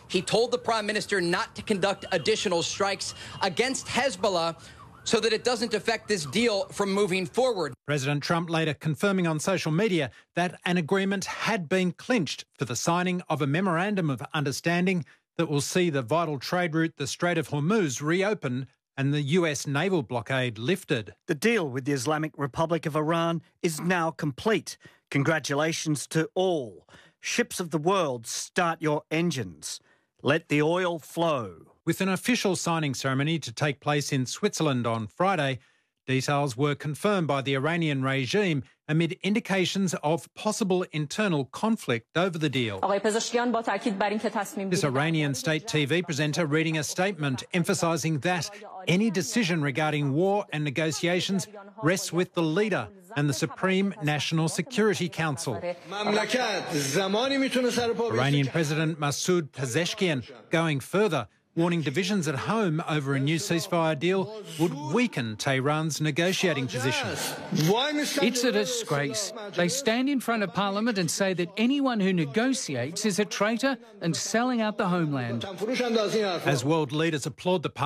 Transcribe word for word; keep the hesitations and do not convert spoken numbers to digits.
He told the Prime Minister not to conduct additional strikes against Hezbollah so that it doesn't affect this deal from moving forward. President Trump later confirming on social media that an agreement had been clinched for the signing of a memorandum of understanding that will see the vital trade route, the Strait of Hormuz, reopen and the U S naval blockade lifted. The deal with the Islamic Republic of Iran is now complete. Congratulations to all. Ships of the world, start your engines. Let the oil flow. With an official signing ceremony to take place in Switzerland on Friday, details were confirmed by the Iranian regime amid indications of possible internal conflict over the deal. This Iranian state T V presenter reading a statement emphasising that any decision regarding war and negotiations rests with the leader and the Supreme National Security Council. Iranian President Masoud Pezeshkian going further, warning divisions at home over a new ceasefire deal would weaken Tehran's negotiating position. It's a disgrace. They stand in front of Parliament and say that anyone who negotiates is a traitor and selling out the homeland. As world leaders applaud the